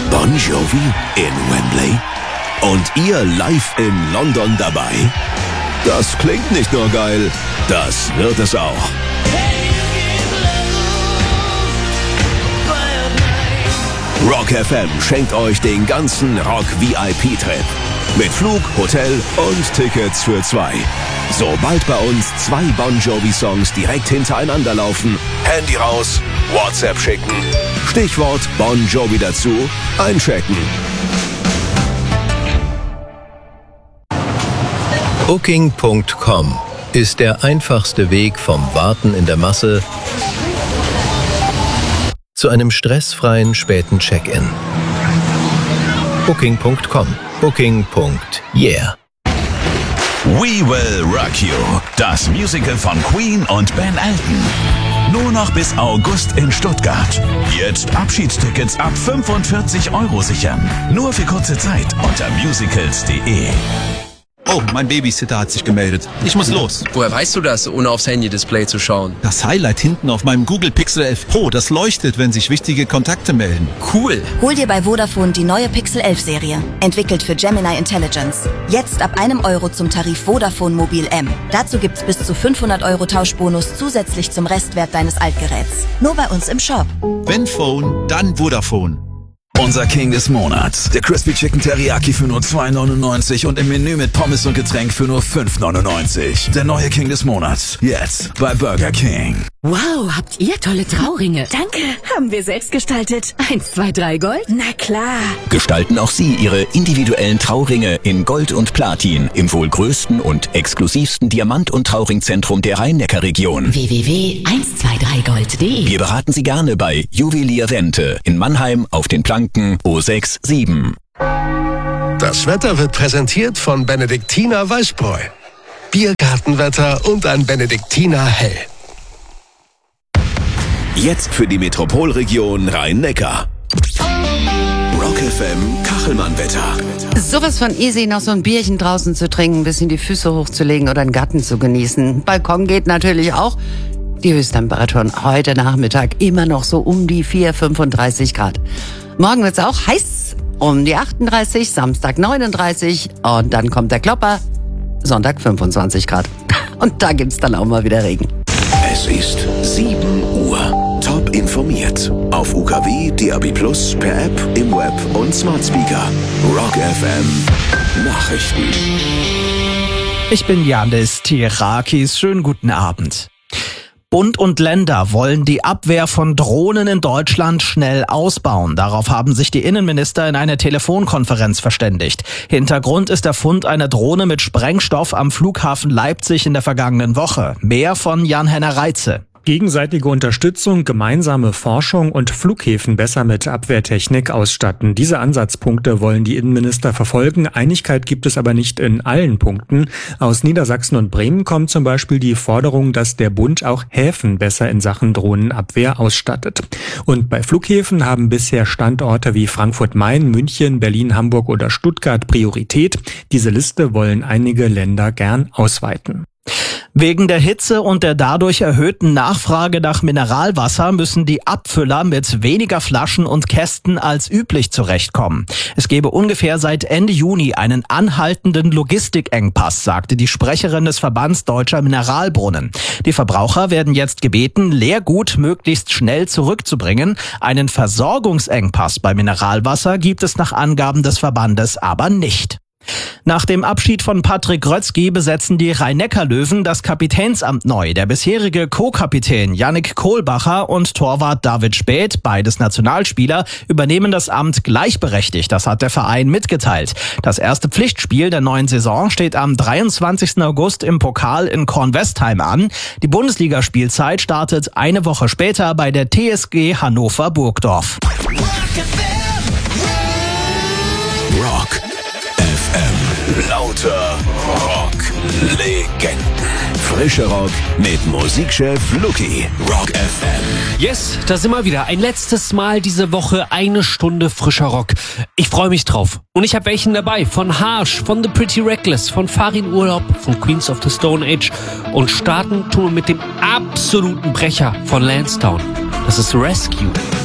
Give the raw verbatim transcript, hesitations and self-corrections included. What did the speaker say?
Bon Jovi in Wembley und ihr live in London dabei? Das klingt nicht nur geil, das wird es auch. Rock F M schenkt euch den ganzen Rock-V I P-Trip. Mit Flug, Hotel und Tickets für zwei. Sobald bei uns zwei Bon Jovi-Songs direkt hintereinander laufen, Handy raus, WhatsApp schicken, Stichwort Bon Jovi dazu, einchecken. Booking Punkt com ist der einfachste Weg vom Warten in der Masse zu einem stressfreien späten Check-in. Booking Punkt com. Booking. Yeah. We Will Rock You, das Musical von Queen und Ben Elton. Nur noch bis August in Stuttgart. Jetzt Abschiedstickets ab fünfundvierzig Euro sichern. Nur für kurze Zeit unter musicals punkt de. Oh, mein Babysitter hat sich gemeldet. Ich muss los. Woher weißt du das, ohne aufs Handy-Display zu schauen? Das Highlight hinten auf meinem Google Pixel elf Pro, das leuchtet, wenn sich wichtige Kontakte melden. Cool. Hol dir bei Vodafone die neue Pixel elf Serie. Entwickelt für Gemini Intelligence. Jetzt ab einem Euro zum Tarif Vodafone Mobil M. Dazu gibt's bis zu fünfhundert Euro Tauschbonus zusätzlich zum Restwert deines Altgeräts. Nur bei uns im Shop. Wenn Phone, dann Vodafone. Unser King des Monats. Der Crispy Chicken Teriyaki für nur zwei neunundneunzig und im Menü mit Pommes und Getränk für nur fünf neunundneunzig. Der neue King des Monats. Jetzt bei Burger King. Wow, habt ihr tolle Trauringe. Danke, haben wir selbst gestaltet. Eins, zwei, drei Gold? Na klar. Gestalten auch Sie Ihre individuellen Trauringe in Gold und Platin im wohl größten und exklusivsten Diamant- und Trauringzentrum der Rhein-Neckar-Region. w w w punkt eins zwei drei gold punkt de. Wir beraten Sie gerne bei Juwelier Rente in Mannheim auf den Planken O sechs sieben. Das Wetter wird präsentiert von Benediktiner Weißbräu. Biergartenwetter und ein Benediktiner Hell. Jetzt für die Metropolregion Rhein-Neckar. Rock F M Kachelmann-Wetter. Sowas von easy, noch so ein Bierchen draußen zu trinken, ein bisschen die Füße hochzulegen oder einen Garten zu genießen. Balkon geht natürlich auch. Die Höchsttemperaturen heute Nachmittag immer noch so um die vier, fünfunddreißig Grad. Morgen wird's auch heiß, um die achtunddreißig, Samstag neununddreißig und dann kommt der Klopper, Sonntag fünfundzwanzig Grad. Und da gibt's dann auch mal wieder Regen. Es ist sieben Uhr. Top informiert. Auf U K W, D A B plus, per App, im Web und Smart Speaker. Rock F M Nachrichten. Ich bin Janis Tirakis. Schönen guten Abend. Bund und Länder wollen die Abwehr von Drohnen in Deutschland schnell ausbauen. Darauf haben sich die Innenminister in einer Telefonkonferenz verständigt. Hintergrund ist der Fund einer Drohne mit Sprengstoff am Flughafen Leipzig in der vergangenen Woche. Mehr von Jan-Henner Reitze. Gegenseitige Unterstützung, gemeinsame Forschung und Flughäfen besser mit Abwehrtechnik ausstatten. Diese Ansatzpunkte wollen die Innenminister verfolgen. Einigkeit gibt es aber nicht in allen Punkten. Aus Niedersachsen und Bremen kommt zum Beispiel die Forderung, dass der Bund auch Häfen besser in Sachen Drohnenabwehr ausstattet. Und bei Flughäfen haben bisher Standorte wie Frankfurt-Main, München, Berlin, Hamburg oder Stuttgart Priorität. Diese Liste wollen einige Länder gern ausweiten. Wegen der Hitze und der dadurch erhöhten Nachfrage nach Mineralwasser müssen die Abfüller mit weniger Flaschen und Kästen als üblich zurechtkommen. Es gebe ungefähr seit Ende Juni einen anhaltenden Logistikengpass, sagte die Sprecherin des Verbands Deutscher Mineralbrunnen. Die Verbraucher werden jetzt gebeten, Leergut möglichst schnell zurückzubringen. Einen Versorgungsengpass bei Mineralwasser gibt es nach Angaben des Verbandes aber nicht. Nach dem Abschied von Patrick Grötzky besetzen die Rhein-Neckar-Löwen das Kapitänsamt neu. Der bisherige Co-Kapitän Yannick Kohlbacher und Torwart David Späth, beides Nationalspieler, übernehmen das Amt gleichberechtigt. Das hat der Verein mitgeteilt. Das erste Pflichtspiel der neuen Saison steht am dreiundzwanzigsten August im Pokal in Kornwestheim an. Die Bundesligaspielzeit startet eine Woche später bei der T S G Hannover Burgdorf. Rock F M. Lauter Rock-Legenden. Frische Rock mit Musikchef Luki. Rock F M. Yes, da sind wir wieder. Ein letztes Mal diese Woche eine Stunde frischer Rock. Ich freue mich drauf. Und ich habe welchen dabei. Von Harsh, von The Pretty Reckless, von Farin Urlaub, von Queens of the Stone Age. Und starten tun wir mit dem absoluten Brecher von Lansdowne. Das ist Rescue.